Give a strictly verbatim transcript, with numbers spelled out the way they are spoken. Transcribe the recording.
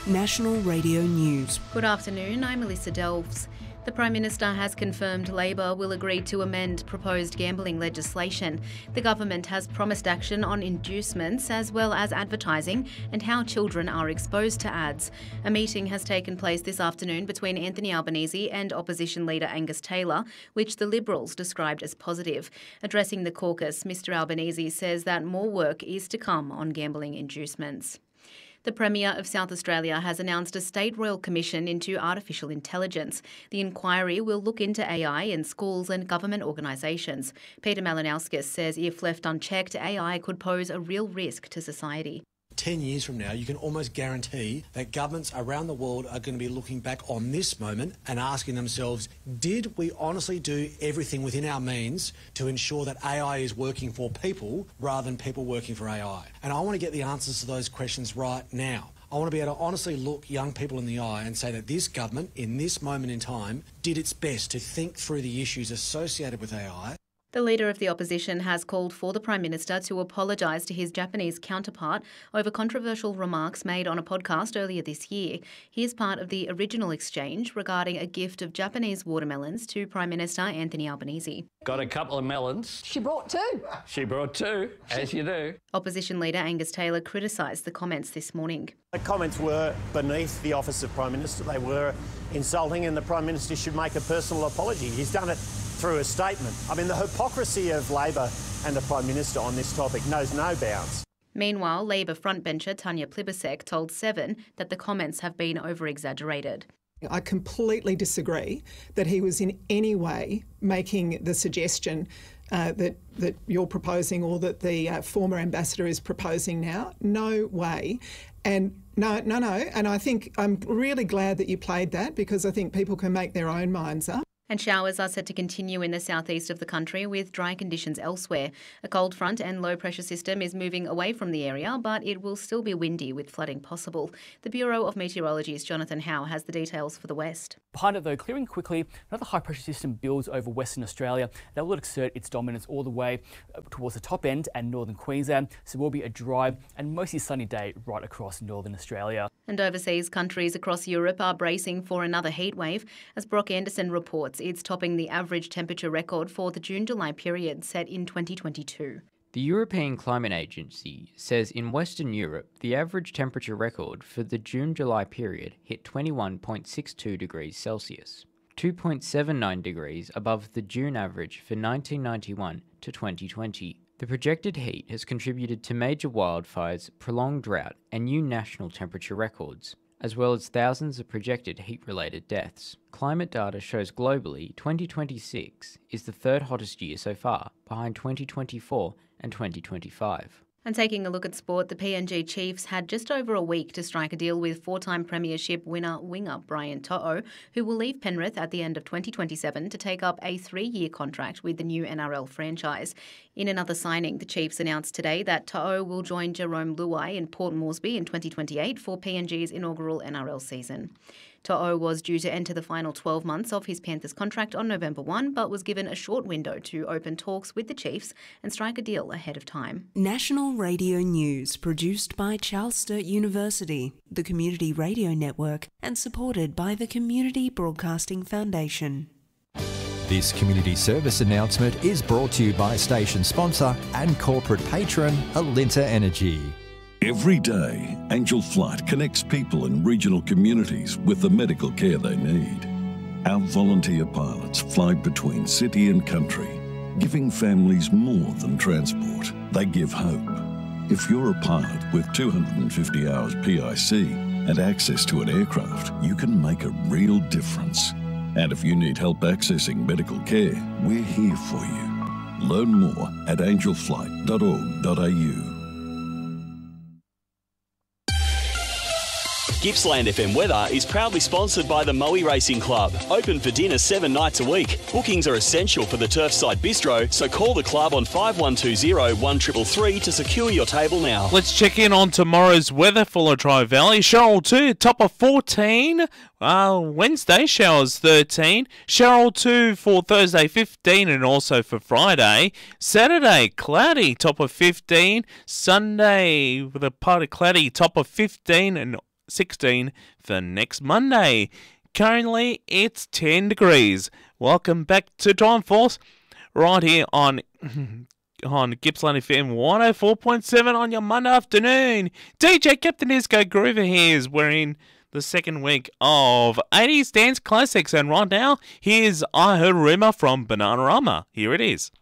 National Radio News. Good afternoon, I'm Melissa Delves. The Prime Minister has confirmed Labor will agree to amend proposed gambling legislation. The government has promised action on inducements as well as advertising and how children are exposed to ads. A meeting has taken place this afternoon between Anthony Albanese and opposition leader Angus Taylor, which the Liberals described as positive. Addressing the caucus, Mr Albanese says that more work is to come on gambling inducements. The Premier of South Australia has announced a state royal commission into artificial intelligence. The inquiry will look into A I in schools and government organisations. Peter Malinauskas says if left unchecked, A I could pose a real risk to society. Ten years from now, you can almost guarantee that governments around the world are going to be looking back on this moment and asking themselves, did we honestly do everything within our means to ensure that A I is working for people rather than people working for A I? And I want to get the answers to those questions right now. I want to be able to honestly look young people in the eye and say that this government, in this moment in time, did its best to think through the issues associated with A I. The Leader of the Opposition has called for the Prime Minister to apologise to his Japanese counterpart over controversial remarks made on a podcast earlier this year. He is part of the original exchange regarding a gift of Japanese watermelons to Prime Minister Anthony Albanese. Got a couple of melons. She brought two. She brought two, as you do. Opposition Leader Angus Taylor criticised the comments this morning. The comments were beneath the office of Prime Minister. They were insulting, and the Prime Minister should make a personal apology. He's done it through a statement. I mean, the hypocrisy of Labor and the Prime Minister on this topic knows no bounds. Meanwhile, Labor frontbencher Tanya Plibersek told Seven that the comments have been over-exaggerated. I completely disagree that he was in any way making the suggestion uh, that that you're proposing or that the uh, former ambassador is proposing now. No way. And no, no, no. And I think I'm really glad that you played that, because I think people can make their own minds up. And showers are set to continue in the southeast of the country with dry conditions elsewhere. A cold front and low pressure system is moving away from the area, but it will still be windy with flooding possible. The Bureau of Meteorology's Jonathan Howe has the details for the west. Behind it though, clearing quickly, another high pressure system builds over Western Australia. That will exert its dominance all the way towards the top end and northern Queensland. So it will be a dry and mostly sunny day right across northern Australia. And overseas countries across Europe are bracing for another heatwave. As Brock Anderson reports, it's topping the average temperature record for the June-July period set in twenty twenty-two. The European Climate Agency says in Western Europe, the average temperature record for the June-July period hit twenty-one point six two degrees Celsius, two point seven nine degrees above the June average for nineteen ninety-one to twenty twenty. The projected heat has contributed to major wildfires, prolonged drought, and new national temperature records, as well as thousands of projected heat-related deaths. Climate data shows globally twenty twenty-six is the third hottest year so far, behind twenty twenty-four and twenty twenty-five. And taking a look at sport, the P N G Chiefs had just over a week to strike a deal with four-time premiership winner winger Brian To'o, who will leave Penrith at the end of twenty twenty-seven to take up a three-year contract with the new N R L franchise. In another signing, the Chiefs announced today that To'o will join Jerome Luai in Port Moresby in twenty twenty-eight for P N G's inaugural N R L season. To'o was due to enter the final twelve months of his Panthers contract on November first, but was given a short window to open talks with the Chiefs and strike a deal ahead of time. National Radio News, produced by Charles Sturt University, the Community Radio Network, and supported by the Community Broadcasting Foundation. This community service announcement is brought to you by station sponsor and corporate patron Alinta Energy. Every day, Angel Flight connects people in regional communities with the medical care they need. Our volunteer pilots fly between city and country, giving families more than transport. They give hope. If you're a pilot with two hundred fifty hours P I C and access to an aircraft, you can make a real difference. And if you need help accessing medical care, we're here for you. Learn more at angel flight dot org dot a u. Gippsland F M Weather is proudly sponsored by the Moe Racing Club. Open for dinner seven nights a week. Bookings are essential for the Turfside Bistro, so call the club on five one two zero, one three three three to secure your table now. Let's check in on tomorrow's weather for Latrobe Valley. Cheryl two, top of fourteen. Uh, Wednesday, showers thirteen. Cheryl two for Thursday, fifteen, and also for Friday. Saturday, cloudy, top of fifteen. Sunday, with a part of cloudy, top of fifteen, and sixteen for next Monday. Currently, it's ten degrees. Welcome back to Time Force, right here on on Gippsland F M one oh four point seven on your Monday afternoon. D J Captain Isco Groover here. We're in the second week of eighties Dance Classics, and right now, here's I Heard a Rumour from Bananarama. Here it is.